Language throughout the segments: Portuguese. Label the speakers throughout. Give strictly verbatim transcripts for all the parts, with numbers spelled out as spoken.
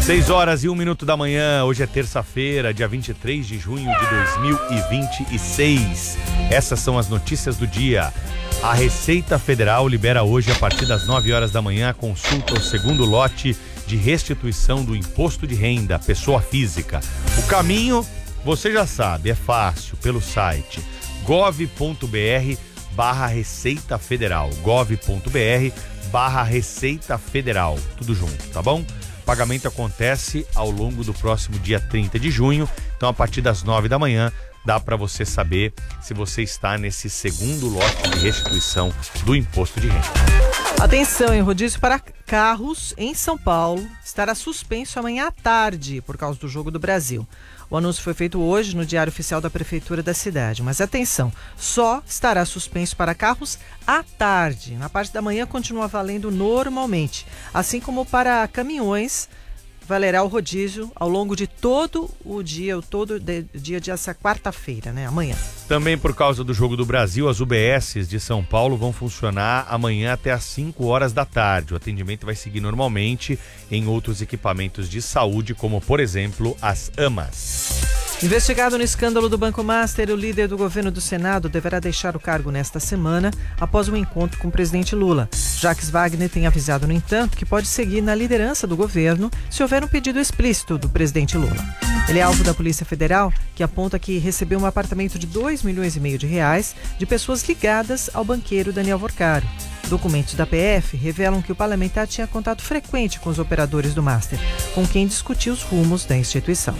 Speaker 1: seis horas e um minuto da manhã, hoje é terça-feira, dia vinte e três de junho de dois mil e vinte e seis. Essas são as notícias do dia. A Receita Federal libera hoje, a partir das nove horas da manhã, a consulta ao segundo lote de restituição do imposto de renda, pessoa física. O caminho, você já sabe, é fácil, pelo site gov.br barra Receita Federal, gov.br barra Receita Federal, tudo junto, tá bom? O pagamento acontece ao longo do próximo dia trinta de junho, então a partir das nove da manhã dá para você saber se você está nesse segundo lote de restituição do imposto de renda.
Speaker 2: Atenção, em rodízio para carros em São Paulo estará suspenso amanhã à tarde por causa do Jogo do Brasil. O anúncio foi feito hoje no Diário Oficial da Prefeitura da cidade, mas atenção, só estará suspenso para carros à tarde. Na parte da manhã continua valendo normalmente, assim como para caminhões. Valerá o rodízio ao longo de todo o dia, o todo de, dia de essa quarta-feira, né? Amanhã.
Speaker 1: Também por causa do Jogo do Brasil, as U B S de São Paulo vão funcionar amanhã até às cinco horas da tarde. O atendimento vai seguir normalmente em outros equipamentos de saúde, como, por exemplo, as AMAs.
Speaker 2: Investigado no escândalo do Banco Master, o líder do governo do Senado deverá deixar o cargo nesta semana após um encontro com o presidente Lula. Jacques Wagner tem avisado, no entanto, que pode seguir na liderança do governo se houver um pedido explícito do presidente Lula. Ele é alvo da Polícia Federal, que aponta que recebeu um apartamento de dois milhões e meio de reais de pessoas ligadas ao banqueiro Daniel Vorcaro. Documentos da P F revelam que o parlamentar tinha contato frequente com os operadores do Master, com quem discutiu os rumos da instituição.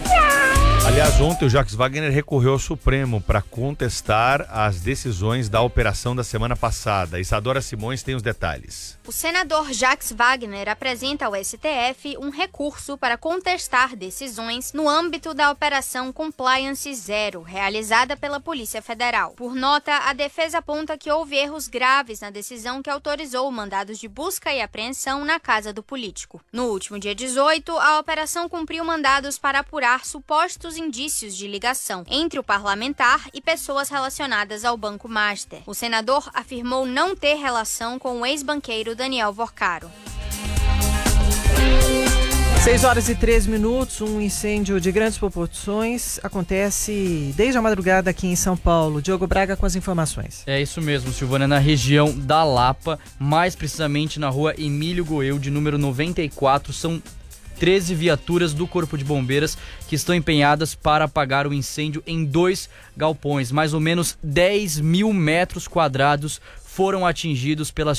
Speaker 1: Aliás, ontem o Jacques Wagner recorreu ao Supremo para contestar as decisões da operação da semana passada. Isadora Simões tem os detalhes.
Speaker 3: O senador Jacques Wagner apresenta ao S T F um recurso para contestar decisões no âmbito da Operação Compliance Zero, realizada pela Polícia Federal. Por nota, a defesa aponta que houve erros graves na decisão que autorizou mandados de busca e apreensão na casa do político. No último dia dezoito, a operação cumpriu mandados para apurar supostos indícios de ligação entre o parlamentar e pessoas relacionadas ao Banco Master. O senador afirmou não ter relação com o ex-banqueiro Daniel Vorcaro.
Speaker 2: seis horas e treze minutos, um incêndio de grandes proporções acontece desde a madrugada aqui em São Paulo. Diogo Braga com as informações.
Speaker 4: É isso mesmo, Silvana, na região da Lapa, mais precisamente na rua Emílio Goeu, de número noventa e quatro, são treze viaturas do Corpo de Bombeiros que estão empenhadas para apagar o incêndio em dois galpões. Mais ou menos dez mil metros quadrados foram atingidos pelas